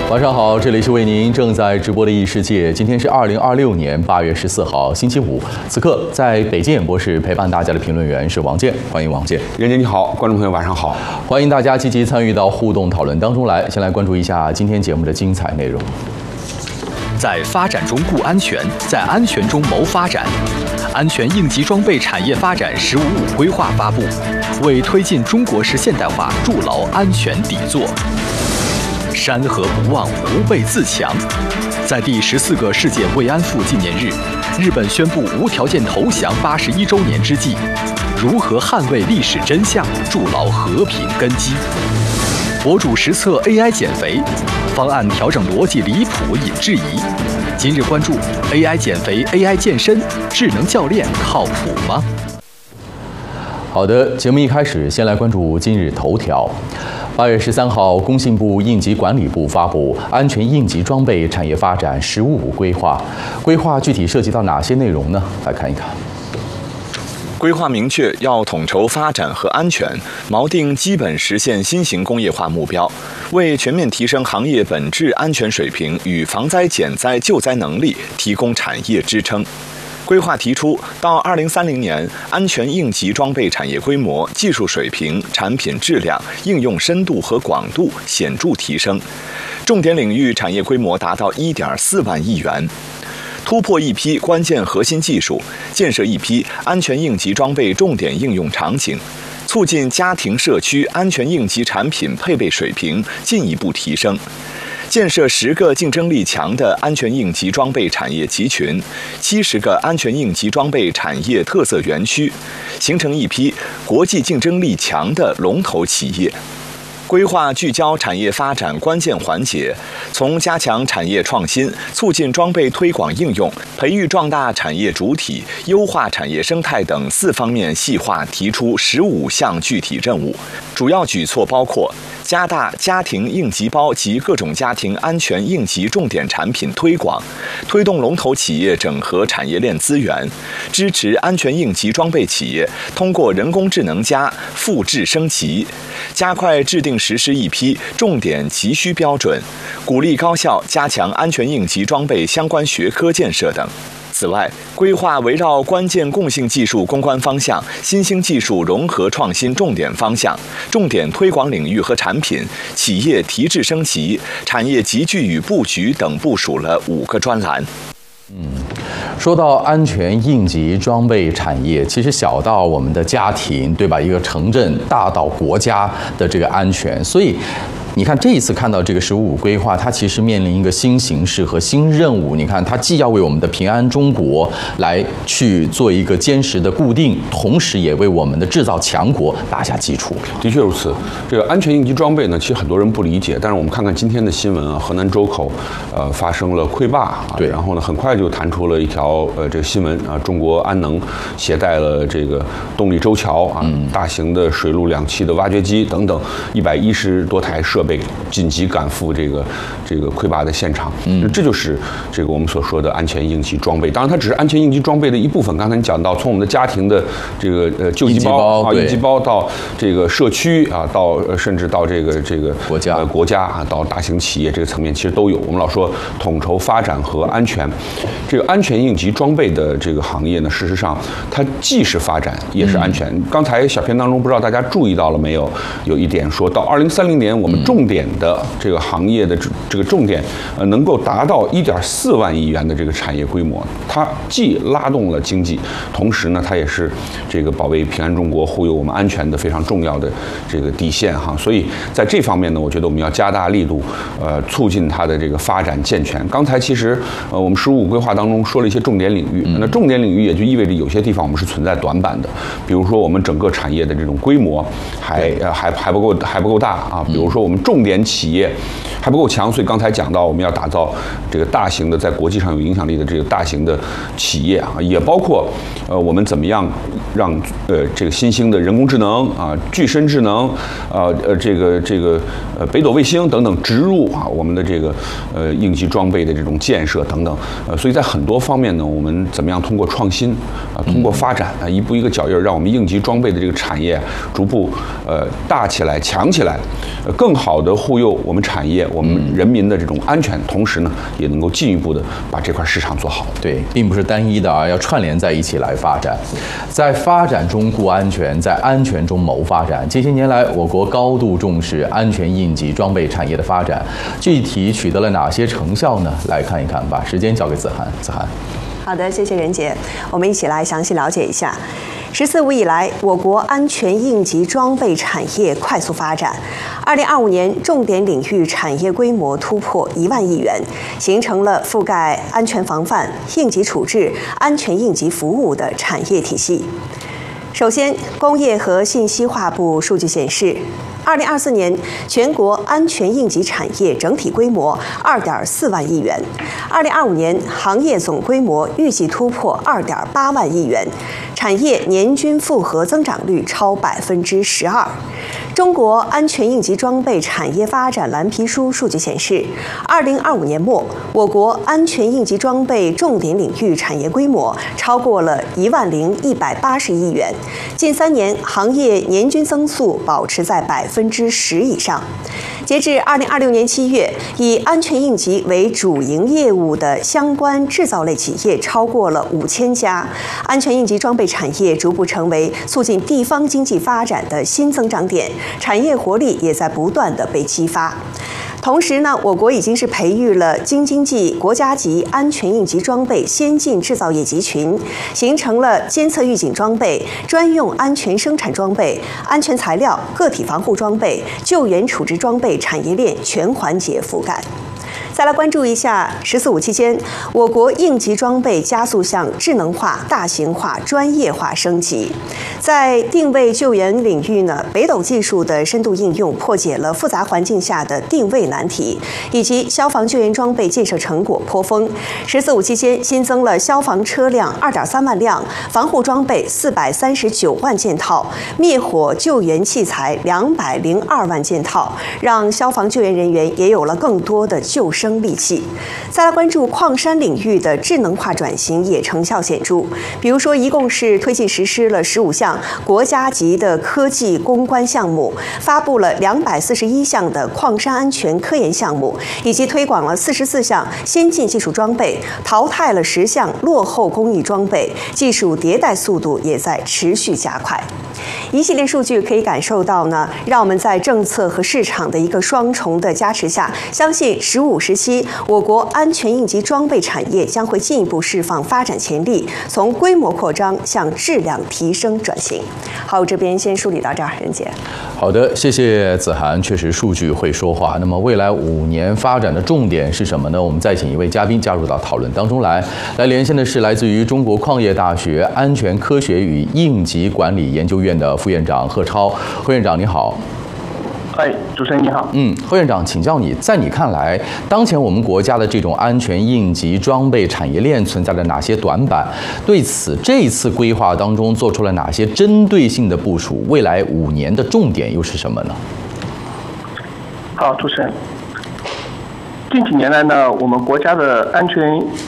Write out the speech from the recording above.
晚上好，这里是为您正在直播的异世界。今天是2026年8月14号，星期五。此刻在北京演播室陪伴大家的评论员是王健，欢迎王健。 任姐你好，观众朋友晚上好， 欢迎大家积极参与到互动讨论当中来。先来关注一下今天节目的精彩内容。 在发展中顾安全，在安全中谋发展。安全应急装备产业发展“十五五”规划发布，为推进中国式现代化筑牢安全底座。山河不忘吾辈自强。在第14个世界慰安妇纪念日，日本宣布无条件投降81周年之际，如何捍卫历史真相，筑牢和平根基？博主实测 AI 减肥方案调整逻辑离谱，引质疑。今日关注 AI 减肥、AI 健身，智能教练靠谱吗？ 好的，节目一开始先来关注今日头条。8月13号，工信部应急管理部发布《安全应急装备产业发展“十五五”规划》，规划具体涉及到哪些内容呢？来看一看。 规划明确要统筹发展和安全，锚定基本实现新型工业化目标，为全面提升行业本质安全水平与防灾减灾救灾能力提供产业支撑。规划提出，到2030年，安全应急装备产业规模、技术水平、产品质量、应用深度和广度显著提升，重点领域产业规模达到1.4万亿元。突破一批关键核心技术，建设一批安全应急装备重点应用场景，促进家庭社区安全应急产品配备水平进一步提升，建设10个竞争力强的安全应急装备产业集群，70个安全应急装备产业特色园区，形成一批国际竞争力强的龙头企业。规划聚焦产业发展关键环节，从加强产业创新、促进装备推广应用、培育壮大产业主体、优化产业生态等4方面细化提出15项具体任务。主要举措包括：加大家庭应急包及各种家庭安全应急重点产品推广，推动龙头企业整合产业链资源，支持安全应急装备企业通过人工智能复制升级，加快制定实施一批重点急需标准，鼓励高校加强安全应急装备相关学科建设等。此外，规划围绕关键共性技术攻关方向、新兴技术融合创新重点方向、重点推广领域和产品、企业提质升级、产业集聚与布局等部署了5个专栏。 说到安全应急装备产业，其实小到我们的家庭，对吧？一个城镇，大到国家的这个安全，所以你看这一次看到这个“15五”规划，它其实面临一个新形势和新任务。你看，它既要为我们的平安中国来去做一个坚实的固定，同时也为我们的制造强国打下基础。 的确如此。这个安全应急装备呢，其实很多人不理解，但是我们看看今天的新闻啊，河南周口发生了溃坝啊， 对， 然后呢，很快就弹出了一条这个新闻啊，中国安能携带了这个动力舟桥啊，大型的水陆两栖的挖掘机等等110多台设备紧急赶赴这个溃坝的现场。这就是这个我们所说的安全应急装备。当然，它只是安全应急装备的一部分。刚才你讲到，从我们的家庭的这个救济包啊，应急包到这个社区啊，到甚至到这个国家啊，到大型企业这个层面，其实都有。我们老说统筹发展和安全，这个安全应急装备的这个行业呢，事实上它既是发展也是安全。刚才小片当中，不知道大家注意到了没有？有一点说到2030年，我们重点的这个行业的这个重点，能够达到1.4万亿元的这个产业规模。它既拉动了经济，同时呢，它也是这个保卫平安中国、护佑我们安全的非常重要的这个底线哈。所以在这方面呢，我觉得我们要加大力度，促进它的这个发展健全。刚才其实我们15五规划当中说了一些重点领域，那重点领域也就意味着有些地方我们是存在短板的，比如说我们整个产业的这种规模还不够大啊，比如说我们重点企业还不够强，所以刚才讲到我们要打造这个大型的在国际上有影响力的这个大型的企业啊，也包括我们怎么样让这个新兴的人工智能啊、具身智能北斗卫星等等植入啊我们的这个应急装备的这种建设等等，所以在很多方面呢，我们怎么样通过创新啊，通过发展啊，一步一个脚印，让我们应急装备的这个产业逐步大起来、强起来，更好好的护佑我们产业、我们人民的这种安全，同时呢，也能够进一步的把这块市场做好。 对，并不是单一的啊，要串联在一起来发展。在发展中顾安全，在安全中谋发展。近些年来，我国高度重视安全应急装备产业的发展，具体取得了哪些成效呢？来看一看吧。时间交给子涵，子涵。 好的，谢谢任杰，我们一起来详细了解一下。“14五”以来，我国安全应急装备产业快速发展。2025年，重点领域产业规模突破1万亿元，形成了覆盖安全防范、应急处置、安全应急服务的产业体系。首先，工业和信息化部数据显示，2024年全国安全应急产业整体规模2.4万亿元，2025年行业总规模预计突破2.8万亿元，产业年均复合增长率超12%。中国安全应急装备产业发展蓝皮书数据显示，2025年末，我国安全应急装备重点领域产业规模超过了10180亿元，近3年行业年均增速保持在10%以上。截至2026年7月，以安全应急为主营业务的相关制造类企业超过了5000家，安全应急装备产业逐步成为促进地方经济发展的新增长点，产业活力也在不断的被激发。同时呢，我国已经是培育了京津冀国家级安全应急装备先进制造业集群，形成了监测预警装备、专用安全生产装备、安全材料、个体防护装备、救援处置装备产业链全环节覆盖。再来关注一下“14五”期间，我国应急装备加速向智能化、大型化、专业化升级。在定位救援领域呢，北斗技术的深度应用破解了复杂环境下的定位难题，以及消防救援装备建设成果颇丰。“14五”期间新增了消防车辆2.3万辆，防护装备439万件套，灭火救援器材202万件套，让消防救援人员也有了更多的救生利器。再来关注矿山领域的智能化转型也成效显著，比如说一共是推进实施了15项国家级的科技攻关项目，发布了241项的矿山安全科研项目，以及推广了44项先进技术装备，淘汰了10项落后工艺装备，技术迭代速度也在持续加快。一系列数据可以感受到呢，让我们在政策和市场的一个双重的加持下，相信15时期我国安全应急装备产业将会进一步释放发展潜力，从规模扩张向质量提升转型。好，这边先梳理到这儿，任杰。 好的，谢谢子涵。确实，数据会说话。那么，未来5年发展的重点是什么呢？我们再请一位嘉宾加入到讨论当中来。来连线的是来自于中国矿业大学安全科学与应急管理研究院的副院长贺超。贺院长，你好。 主持人你好。 贺院长，请教你，在你看来，当前我们国家的这种安全应急装备产业链存在着哪些短板？对此，这一次规划当中做出了哪些针对性的部署？未来5年的重点又是什么呢？ 好，主持人。近几年来呢，我们国家的安全